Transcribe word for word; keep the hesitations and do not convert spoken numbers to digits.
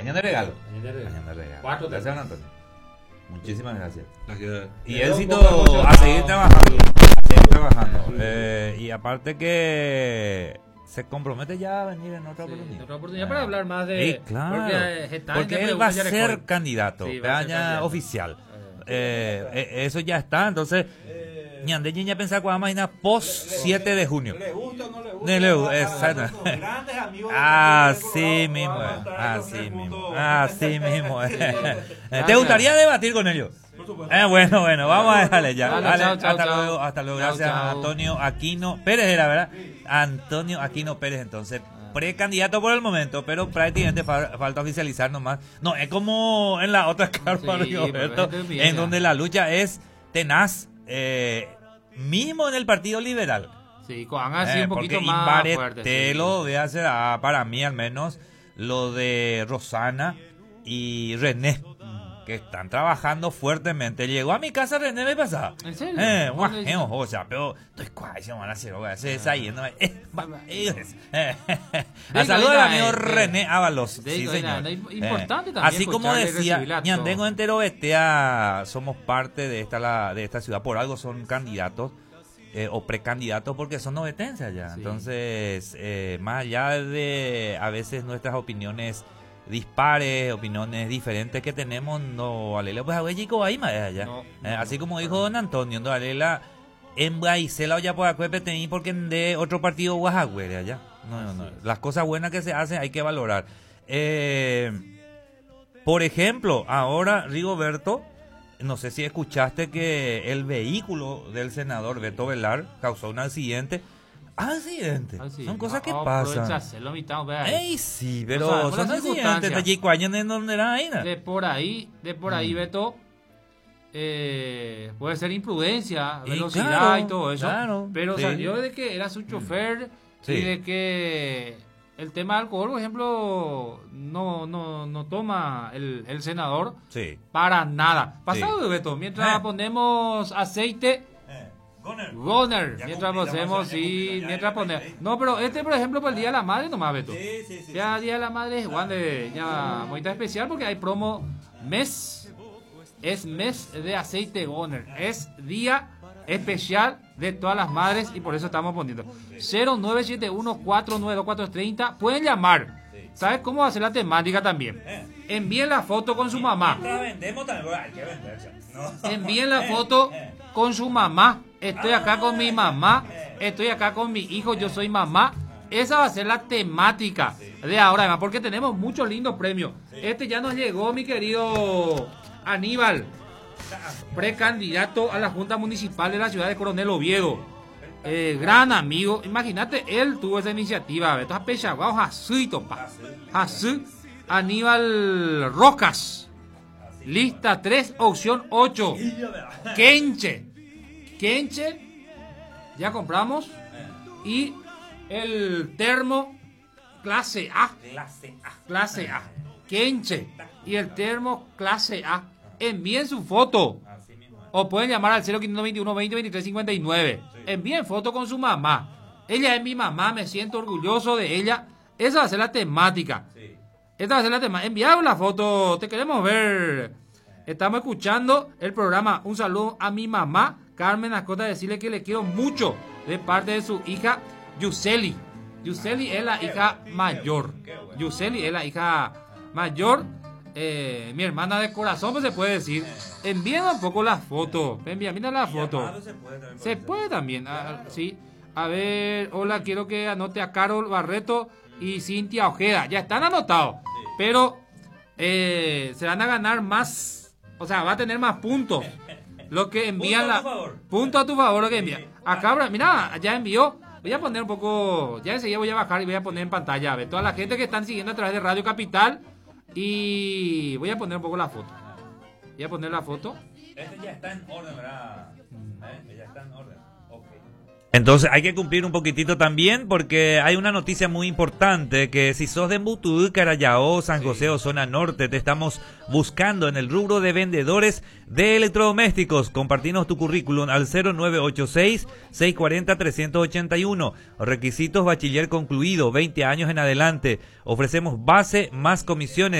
Cañón de regalo. Cañón de regalo. Cañón de regalo. Cuatro Gracias, también. Antonio. Muchísimas gracias. Gracias. Y Pero éxito un poco emocionado. a seguir trabajando. A seguir trabajando. Eh, y aparte que se compromete ya a venir en otra Sí, oportunidad. otra oportunidad para hablar más de. Sí, claro. Porque, eh, Getafe Porque te él va a pregunta ya ser recuerdo. candidato. Sí, va a ser Caña candidato. oficial. Eh, eh, eso ya está. Entonces, Ñande ya pensaba que va a imaginar post siete de junio. ¿Le gusta o no le gusta? Ne le gusta, Ah, exacto. son grandes amigos de Así Colo-Colo, mismo, vamos a es, estar con así tres mismo, puntos. así mismo. es. ¿Te Gracias. gustaría debatir con ellos? Por supuesto. Eh, bueno, bueno, vamos a dejarle ya. Dale, Dale, chao, chao, hasta chao. luego, hasta luego. Chao, Gracias a chao. Antonio Aquino Pérez, era verdad. Antonio Aquino Pérez, entonces, precandidato por el momento, pero prácticamente fa- falta oficializar nomás. No, es como en la otra carpa, Sí, Rigoberto, pero gente bien, en ya. donde la lucha es tenaz, eh, mismo en el Partido Liberal. Sí, han así Eh, un poquito porque más fuerte. Imbaretelo, véase, ah, para mí al menos, lo de Rosana y René, que están trabajando fuertemente. Llegó a mi casa René me pasaba. ¿En serio? Eh, ¿Dónde guau, dice? eh, o sea, pero estoy cuasi, van a hacer, voy a hacer esa yendo. Eh, va, eh, eh, Digo, a salud al mira, amigo eh, René Ábalos. digo, Sí, mira, señor. es importante Eh, también así como escucharle y decía, recibirle a Ñandengo todos. entero Bestea, somos parte de esta, la, de esta ciudad. Por algo son candidatos. Eh, o precandidatos porque son novetenses allá. Sí. Entonces, eh, más allá de a veces nuestras opiniones dispares, opiniones diferentes que tenemos, no Alela, pues a chico ahí más allá. No, Eh, no, así como no, dijo no. don Antonio, no Alela en Baisela o ya por acuerdo tení porque de otro partido Oaxaca allá. No, no, no. Las cosas buenas que se hacen hay que valorar. Eh, por ejemplo, ahora Rigoberto, no sé si escuchaste que el vehículo del senador Beto Velar causó un accidente. Accidente. Ah, sí. Son cosas No, que oh, pasan. aprovecha hacerlo, mitad, vea ahí. Ey, sí, pero No sabemos son las accidentes. circunstancias. De Chicoaña en donde era ahí, ¿no? De por ahí, de por ahí, Mm. Beto, eh, puede ser imprudencia, Y velocidad claro, y todo eso, claro, pero sí. salió de que era su chofer Sí. y de que el tema del alcohol, por ejemplo, no, no, no toma el, el senador Sí. para nada. Pasado, Sí. Beto, mientras Eh. ponemos aceite, Goner, Ya mientras cumplí la ponemos, moción, ya sí, cumplí, ya mientras ya ponemos. cumplí. No, pero este, por ejemplo, para el Día de la Madre nomás, Beto. Sí, sí, sí. Ya Día de la Madre es Juan de ya muy especial porque hay promo mes, es mes de aceite Goner, es día especial de todas las madres y por eso estamos poniendo cero nueve siete uno cuatro nueve dos cuatro tres cero, pueden llamar. ¿Sabes cómo hacer la temática también? Envíen la foto con su mamá. vendemos también, hay que vender. No. Envíen la foto con su mamá. Estoy acá con mi mamá. Estoy acá con mi hijo. Yo soy mamá. Esa va a ser la temática de ahora, además, porque tenemos muchos lindos premios. Este ya nos llegó, mi querido Aníbal, precandidato a la Junta Municipal de la ciudad de Coronel Oviedo. Eh, gran amigo. Imagínate, él tuvo esa iniciativa. Beto Apechagua, Jasuito, pa. Jasu, Aníbal Rocas. Lista tres, opción ocho. Kenche. Kenche. Ya compramos. Y el termo clase A. Clase A. Clase A. Kenche. Y el termo clase A. Envíen su foto. Así mismo. O pueden llamar al cero quinientos veintiuno veinte veintitrés cincuenta y nueve. Envíen foto con su mamá. Ella es mi mamá, me siento orgulloso de ella. Esa va a ser la temática. Sí. Esta va a ser la temática. Enviaron la foto, te queremos ver. Estamos escuchando el programa. Un saludo a mi mamá, Carmen Ascota, decirle que le quiero mucho de parte de su hija Yuseli. Yuseli es la hija mayor. Yuseli es la hija mayor. Eh, mi hermana de corazón, pues se puede decir. Envíen un poco la foto. Envía, mira la foto. Se puede también. Se puede también, ah, sí. A ver, hola, quiero que anote a Carol Barreto y Cintia Ojeda. Ya están anotados, pero eh, se van a ganar más, o sea, va a tener más puntos. Lo que envían Punto a la tu favor. punto a tu favor lo que envía. Acá, mira, ya envió. Voy a poner un poco, ya enseguida voy a bajar y voy a poner en pantalla a ver toda la gente que están siguiendo a través de Radio Capital y voy a poner un poco la foto. Voy a poner la foto. Este ya está en orden, ¿verdad? ¿Eh? Ya está en orden. Ok. Entonces hay que cumplir un poquitito también porque hay una noticia muy importante que si sos de Mbutú, Carayao, San José o zona norte, te estamos buscando en el rubro de vendedores de electrodomésticos. Compartinos tu currículum al cero nueve ocho seis, seis cuatro cero, tres ocho uno. Requisitos bachiller concluido, veinte años en adelante. Ofrecemos base más comisiones.